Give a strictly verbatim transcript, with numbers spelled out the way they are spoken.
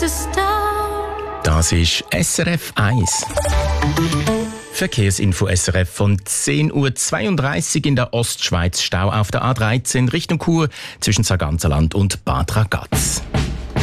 to start. Das ist S R F eins. Verkehrsinfo S R F von zehn Uhr zweiunddreißig in der Ostschweiz. Stau auf der A dreizehn Richtung Chur zwischen Sarganserland und Bad Ragaz.